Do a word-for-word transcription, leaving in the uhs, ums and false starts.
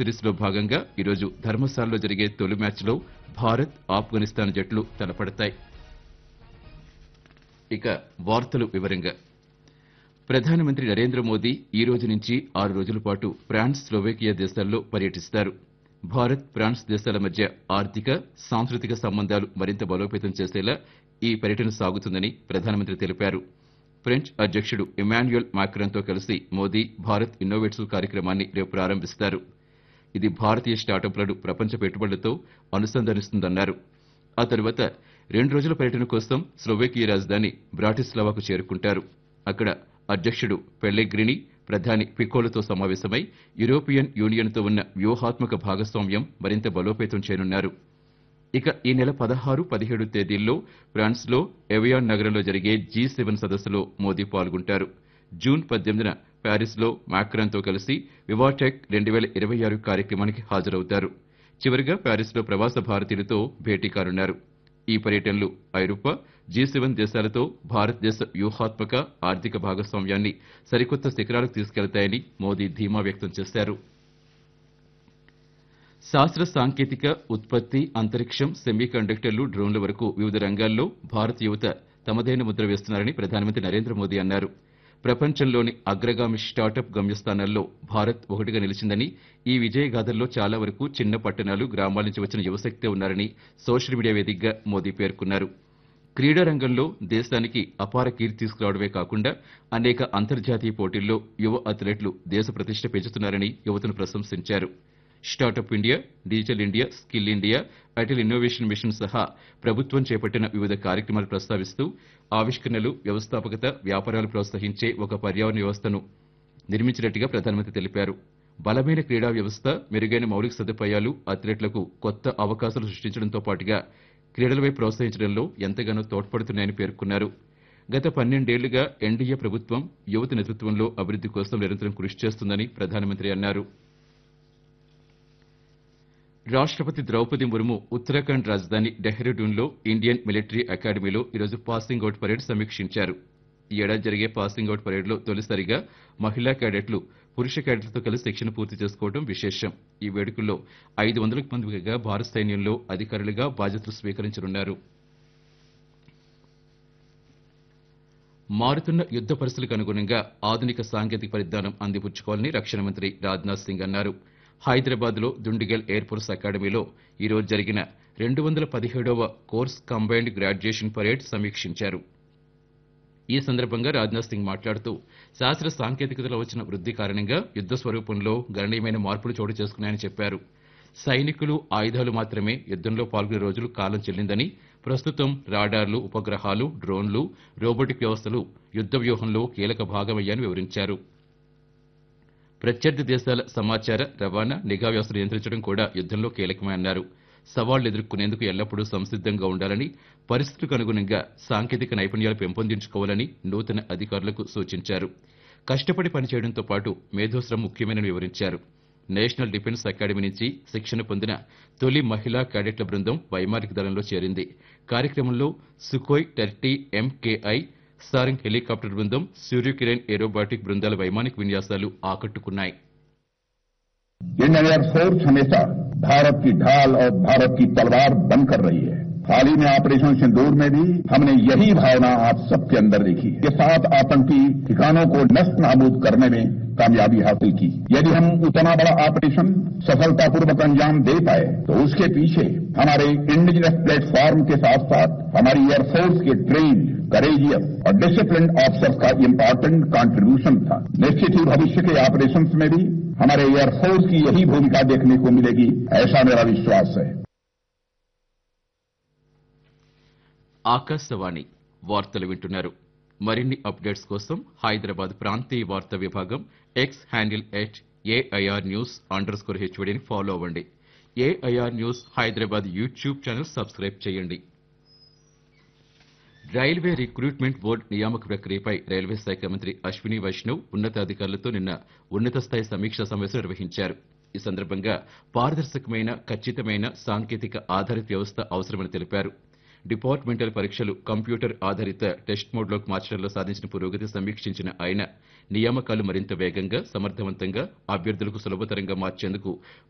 Series లో భాగంగా ఈరోజు ధర్మశాలలో జరిగే తొలి మ్యాచ్లో భారత్ ఆఫ్ఘనిస్తాన్ జట్లు తలపడతాయి. ఇక వార్తలు వివరంగా ప్రధానమంత్రి నరేంద్ర మోదీ ఈ రోజు నుంచి ఆరు రోజుల పాటు ఫ్రాన్స్, స్లోవేకియా దేశాల్లో పర్యటిస్తారు. భారత్, ఫ్రాన్స్ దేశాల మధ్య ఆర్థిక, సాంస్కృతిక సంబంధాలు మరింత బలోపేతం చేసేలా ఈ పర్యటన సాగుతుందని ప్రధానమంత్రి తెలిపారు. ఫ్రెంచ్ అధ్యక్షుడు ఇమాన్యుయల్ మాక్రాన్తో కలిసి మోదీ భారత్ ఇన్నోవేట్స్ కార్యక్రమాన్ని రేపు ప్రారంభిస్తారు. ఇది భారతీయ స్టార్టప్లను ప్రపంచ పెట్టుబడులతో అనుసంధానిస్తుందన్నారు. ఆ తర్వాత రెండు రోజుల పర్యటన కోసం స్లోవేకియా రాజధాని బ్రాటిస్లావాకు చేరుకుంటారు. అక్కడ అధ్యక్షుడు పెల్లెగ్రిని, ప్రధాని ఫికోలతో సమావేశమై యూరోపియన్ యూనియన్తో ఉన్న వ్యూహాత్మక భాగస్వామ్యం మరింత బలోపేతం చేయనున్నారు. ఇక ఈ నెల పదహారు, పదిహేడు తేదీల్లో ఫ్రాన్స్లో ఎవియాన్ నగరంలో జరిగే జీ సెవెన్ సదస్సులో మోదీ పాల్గొంటారు. జూన్ పద్దెనిమిదిన ప్యారిస్లో మాక్రాన్తో కలిసి వివాటెక్ రెండు వేల ఇరవై ఆరు కార్యక్రమానికి హాజరవుతారు. చివరిగా ప్యారిస్లో ప్రవాస భారతీయులతో భేటీ కానున్నారు. ఈ పర్యటనలు ఐరోపా, జీ సెవెన్ దేశాలతో భారతదేశ వ్యూహాత్మక ఆర్థిక భాగస్వామ్యాన్ని సరికొత్త శిఖరాలకు తీసుకెళ్తాయని మోదీ ధీమా వ్యక్తం చేశారు. శాస్త్ర సాంకేతిక, ఉత్పత్తి, అంతరిక్షం, సెమీ కండక్టర్లు, డ్రోన్ల వరకు వివిధ రంగాల్లో భారత యువత తమదైన ముద్ర వేస్తున్నారని ప్రధానమంత్రి నరేంద్ర మోదీ అన్నారు. ప్రపంచంలోని అగ్రగామి స్టార్టప్ గమ్యస్థానాల్లో భారత్ ఒకటిగా నిలిచిందని, ఈ విజయగాథల్లో చాలా వరకు చిన్న పట్టణాలు, గ్రామాల నుంచి వచ్చిన యువశక్తే ఉన్నారని సోషల్ మీడియా వేదికగా మోదీ పేర్కొన్నారు. క్రీడా రంగంలో దేశానికి అపార కీర్తి తీసుకురావడమే కాకుండా అనేక అంతర్జాతీయ పోటీల్లో యువ అథ్లెట్లు దేశ ప్రతిష్ట పెంచుతున్నారని యువతను ప్రశంసించారు. Startup India, digital India, skill India, Atal innovation mission సహా ప్రభుత్వం చేపట్టిన వివిధ కార్యక్రమాలు ప్రస్తావిస్తూ ఆవిష్కరణలు, వ్యవస్థాపకత, వ్యాపారాలు ప్రోత్సహించే ఒక పర్యావరణ వ్యవస్థను నిర్మించినట్టుగా ప్రధానమంత్రి తెలిపారు. బలమైన క్రీడా వ్యవస్థ, మెరుగైన మౌలిక సదుపాయాలు అథ్లెట్లకు కొత్త అవకాశాలు సృష్టించడంతో పాటుగా క్రీడలపై ప్రోత్సహించడంలో ఎంతగానో తోడ్పడుతున్నాయని పేర్కొన్నారు. గత పన్నెండేళ్లుగా ఎన్డీఏ ప్రభుత్వం యువత నేతృత్వంలో అభివృద్ధి కోసం నిరంతరం కృషి చేస్తుందని ప్రధానమంత్రి అన్నారు. రాష్ట్రపతి ద్రౌపది ముర్ము ఉత్తరాఖండ్ రాజధాని డెహ్రాడూన్లో ఇండియన్ మిలిటరీ అకాడమీలో ఈరోజు పాసింగ్ అవుట్ పరేడ్ సమీక్షించారు. ఈ ఏడాది జరిగే పాసింగ్ అవుట్ పరేడ్లో తొలిసారిగా మహిళా క్యాడెట్లు పురుష క్యాడెట్లతో కలిసి శిక్షణ పూర్తి చేసుకోవడం విశేషం. ఈ వేడుకల్లో ఐదు వందలకు మందికి పైగా భారత సైన్యంలో అధికారులుగా బాధ్యతలు స్వీకరించనున్నారు. మారుతున్న యుద్ద పరిస్థితులకు అనుగుణంగా ఆధునిక సాంకేతిక పరిజ్ఞానం అందిపుచ్చుకోవాలని రక్షణ మంత్రి రాజ్నాథ్ సింగ్ అన్నారు. హైదరాబాద్ లో దుండిగల్ ఎయిర్ ఫోర్స్ అకాడమీలో ఈ రోజు జరిగిన రెండు వందల పదిహేడవ కోర్స్ కంబైన్డ్ గ్రాడ్యుయేషన్ పరేడ్ సమీక్షించారు. ఈ సందర్భంగా రాజ్నాథ్ సింగ్ మాట్లాడుతూ శాస్త్ర సాంకేతికతలో వచ్చిన వృద్ధి కారణంగా యుద్ద స్వరూపంలో గణనీయమైన మార్పులు చోటు చేసుకున్నాయని చెప్పారు. సైనికులు, ఆయుధాలు మాత్రమే యుద్దంలో పాల్గొనే రోజులు కాలం చెల్లిందని, ప్రస్తుతం రాడార్లు, ఉపగ్రహాలు, డ్రోన్లు, రోబోటిక్ వ్యవస్థలు యుద్ద వ్యూహంలో కీలక భాగమయ్యాయని వివరించారు. ప్రత్యర్థి దేశాల సమాచార, రవాణా, నిఘా వ్యవస్థను నియంత్రించడం కూడా యుద్దంలో కీలకమే అన్నారు. సవాళ్లు ఎదుర్కొనేందుకు ఎల్లప్పుడూ సంసిద్ధంగా ఉండాలని, పరిస్థితులకు అనుగుణంగా సాంకేతిక నైపుణ్యాలు పెంపొందించుకోవాలని నూతన అధికారులకు సూచించారు. కష్టపడి పనిచేయడంతో పాటు మేధోశ్రమ ముఖ్యమని వివరించారు. నేషనల్ డిఫెన్స్ అకాడమీ నుంచి శిక్షణ పొందిన తొలి మహిళా క్యాడెట్ల బృందం వైమానిక దళంలో చేరింది. కార్యక్రమంలో సుకోయ్ థర్టీ ఎంకేఐ సారంగ్ హెలికాప్టర్ బృందం, సూర్యకిరణ్ ఏరోబాటిక్ బృందాల వైమానిక విన్యాసాలు ఆకట్టుకున్నాయి. इंडियन एयरफोर्स हमेशा भारत की ढाल और भारत की तलवार बनकर रही है. हाल ही में ऑपरेशन सिंदूर में भी हमने यही भावना आप सबके अंदर देखी है. ये सात आतंकी ठिकानों को नष्ट नाबूद करने में कामयाबी हासिल की. यदि हम उतना बड़ा ऑपरेशन सफलतापूर्वक अंजाम दे पाए तो उसके पीछे हमारे इंडिजिनस प्लेटफॉर्म के साथ साथ हमारी एयरफोर्स के ट्रेन, करेजियस और डिसिप्लिन ऑफिसर्स का इम्पोर्टेंट कंट्रीब्यूशन था. निश्चित ही भविष्य के ऑपरेशन में भी हमारे एयरफोर्स की यही भूमिका देखने को मिलेगी, ऐसा मेरा विश्वास है. ఆకాశవాణి వార్తలు వింటున్నారు. మరిన్ని అప్డేట్స్ కోసం హైదరాబాద్ ప్రాంతీయ వార్తా విభాగం X handle at AIR news under score హెచ్వడిని follow అవ్వండి. AIR news Hyderabad YouTube channel subscribe చేయండి. రైల్వే రిక్రూట్మెంట్ బోర్డు నియామక ప్రక్రియపై రైల్వే శాఖ మంత్రి అశ్విని వైష్ణవ్ ఉన్నతాధికారులతో నిన్న ఉన్నత స్థాయి సమీక్షా సమావేశం నిర్వహించారు. ఈ సందర్భంగా పారదర్శకమైన, ఖచ్చితమైన సాంకేతిక ఆధారిత వ్యవస్థ అవసరమని తెలిపారు. డిపార్ట్మెంటల్ పరీక్షలు కంప్యూటర్ ఆధారిత టెస్ట్ మోడ్లోకి మార్చడంలో సాధించిన పురోగతి సమీక్షించిన ఆయన నియామకాలు మరింత వేగంగా, సమర్థవంతంగా, అభ్యర్థులకు సులభతరంగా మార్చేందుకు